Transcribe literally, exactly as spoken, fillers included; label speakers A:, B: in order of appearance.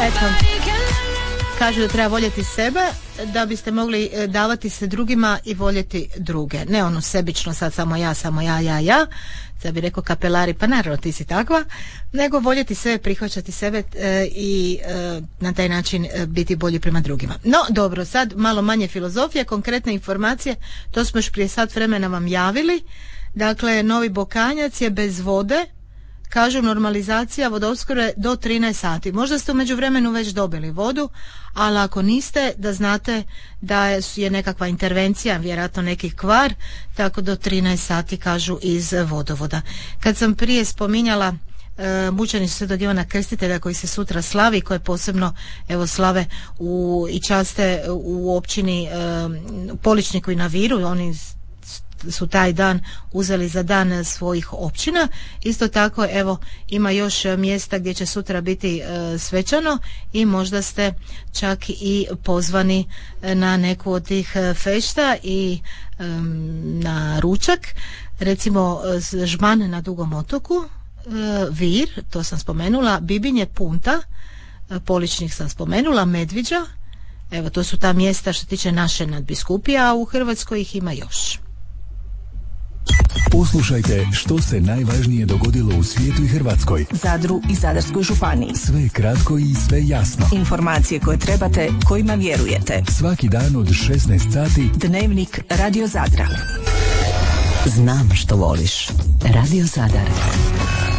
A: Eto, kažu da treba voljeti sebe da biste mogli davati se drugima i voljeti druge. Ne ono sebično, sad samo ja, samo ja, ja, ja. Sad bi rekao kapelari, pa naravno ti si takva. Nego voljeti sebe, prihvaćati sebe e, i e, na taj način e, biti bolji prema drugima. No, dobro, sad malo manje filozofije, konkretne informacije. To smo još prije sat vremena vam javili. Dakle, Novi Bokanjac je bez vode. Kažu normalizacija vodoopskrbe do trinaest sati. Možda ste u međuvremenu već dobili vodu, ali ako niste, da znate da je nekakva intervencija, vjerojatno neki kvar, tako do trinaest sati kažu iz vodovoda. Kad sam prije spominjala e, mučenicu Svetog Ivana Krstitelja koji se sutra slavi, koje posebno evo slave u, i časte u općini e, Poličniku i na Viru, oni su taj dan uzeli za dan svojih općina. Isto tako evo ima još mjesta gdje će sutra biti e, svečano i možda ste čak i pozvani na neku od tih fešta i e, na ručak, recimo Žban na Dugom otoku, e, Vir, to sam spomenula, Bibinje, Punta, Poličnik sam spomenula, Medviđa, evo to su ta mjesta što tiče naše nadbiskupije, a u Hrvatskoj ih ima još.
B: Poslušajte što se najvažnije dogodilo u svijetu i Hrvatskoj,
C: Zadru i Zadarskoj županiji.
B: Sve kratko i sve jasno.
C: Informacije koje trebate, kojima vjerujete.
B: Svaki dan od šesnaest sati.
C: Dnevnik Radio Zadra.
D: Znam što voliš. Radio Zadar.